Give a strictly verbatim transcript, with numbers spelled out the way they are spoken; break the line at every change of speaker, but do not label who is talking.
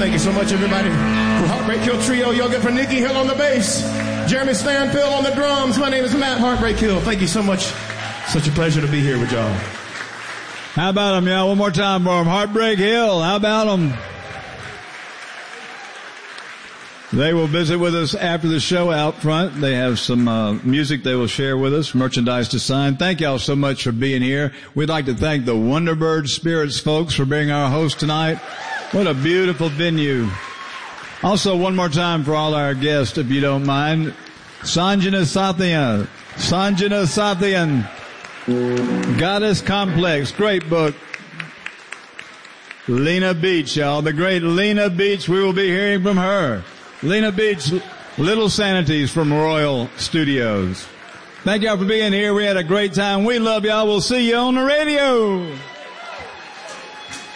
Thank you so much, everybody. For Heartbreak Hill Trio, you'll get from Nikki Hill on the bass, Jeremy Stanfield on the drums. My name is Matt Heartbreak Hill. Thank you so much. Such a pleasure to be here with y'all.
How about them, y'all? One more time for them. Heartbreak Hill. How about them? They will visit with us after the show out front. They have some uh, music they will share with us, merchandise to sign. Thank y'all so much for being here. We'd like to thank the Wonderbird Spirits folks for being our host tonight. What a beautiful venue. Also, one more time for all our guests, if you don't mind. Sanjana Sathian. Sanjana Sathian. Goddess Complex. Great book. Lena Beach, y'all. The great Lena Beach. We will be hearing from her. Lena Beach, Little Sanities from Royal Studios. Thank y'all for being here. We had a great time. We love y'all. We'll see you on the radio.